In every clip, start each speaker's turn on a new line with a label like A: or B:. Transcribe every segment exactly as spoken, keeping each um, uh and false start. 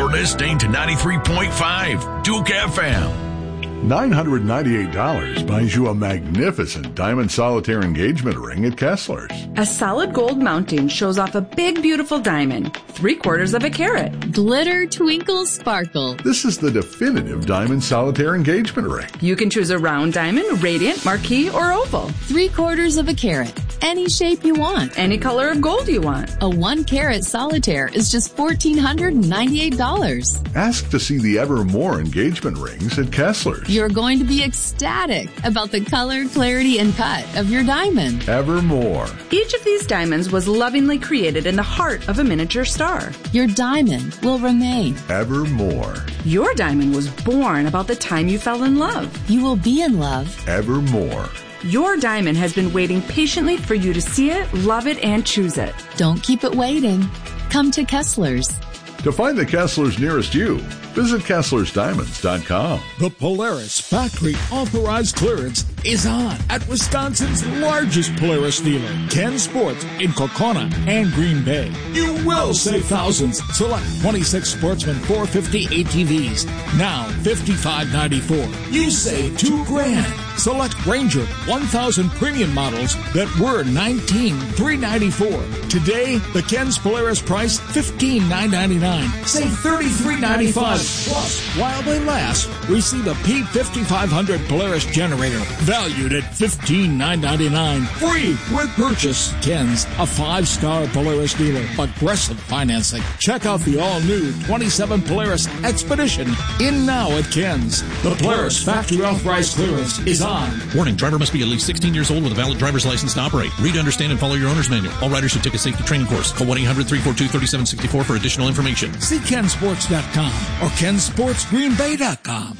A: You're listening to ninety-three point five Duke F M.
B: nine hundred ninety-eight dollars buys you a magnificent diamond solitaire engagement ring at Kessler's.
C: A solid gold mounting shows off a big, beautiful diamond, three quarters of a carat.
D: Glitter, twinkle, sparkle.
B: This is the definitive diamond solitaire engagement ring.
C: You can choose a round diamond, radiant, marquise, or oval.
D: Three quarters of a carat. Any shape you want.
C: Any color of gold you want.
D: A one carat solitaire is just one thousand four hundred ninety-eight dollars.
B: Ask to see the Evermore engagement rings at Kessler's.
D: You're going to be ecstatic about the color, clarity, and cut of your diamond.
B: Evermore.
C: Each of these diamonds was lovingly created in the heart of a miniature star.
D: Your diamond will remain.
B: Evermore.
C: Your diamond was born about the time you fell in love.
D: You will be in love.
B: Evermore.
C: Your diamond has been waiting patiently for you to see it, love it, and choose it.
D: Don't keep it waiting. Come to Kessler's.
B: To find the Kessler's nearest you, visit Kessler's Diamonds dot com.
E: The Polaris Factory Authorized Clearance is on at Wisconsin's largest Polaris dealer, Ken Sports, in Kokona and Green Bay. You will save thousands. Select twenty-six Sportsman four fifty A T Vs, now fifty-five ninety-four. You save two grand. Select Ranger one thousand premium models that were nineteen three ninety-four. Today, the Ken's Polaris price fifteen nine ninety-nine. Save thirty-three ninety-five. Plus, while they last, receive a P fifty-five hundred Polaris generator valued at fifteen nine ninety-nine. Free with purchase. Ken's, a five-star Polaris dealer. Aggressive financing. Check out the all-new twenty-seven Polaris Expedition in now at Ken's. The Polaris Factory Authorized Clearance is on.
F: Warning, driver must be at least sixteen years old with a valid driver's license to operate. Read, understand, and follow your owner's manual. All riders should take a safety training course. Call one eight hundred three four two three seven six four for additional information.
E: See ken sports dot com or ken sports green bay dot com.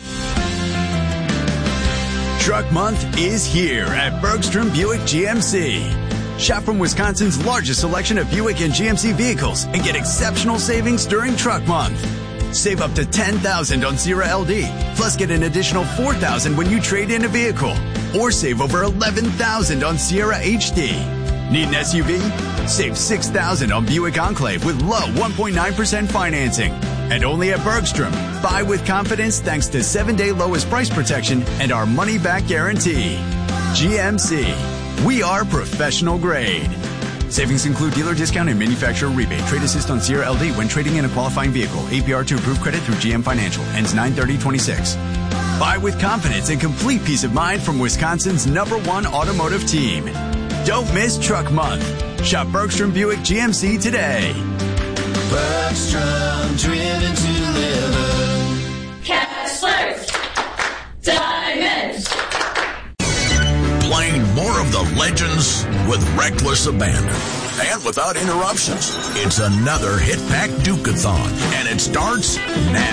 G: Truck Month is here at Bergstrom Buick G M C. Shop from Wisconsin's largest selection of Buick and G M C vehicles and get exceptional savings during Truck Month. Save up to ten thousand dollars on Sierra L D, plus get an additional four thousand dollars when you trade in a vehicle. Or save over eleven thousand dollars on Sierra H D. Need an S U V? Save six thousand dollars on Buick Enclave with low one point nine percent financing. And only at Bergstrom. Buy with confidence thanks to seven-day lowest price protection and our money-back guarantee. G M C. We are professional grade. Savings include dealer discount and manufacturer rebate. Trade assist on Sierra L D when trading in a qualifying vehicle. A P R to approved credit through G M Financial. Ends nine thirty twenty-six. Buy with confidence and complete peace of mind from Wisconsin's number one automotive team. Don't miss Truck Month. Shop Bergstrom Buick G M C today.
H: Bergstrom, driven to live. Kessler's Diamonds.
A: Playing more of the legends with reckless abandon and without interruptions. It's another Hit Pack Duke-a-thon, and it starts now.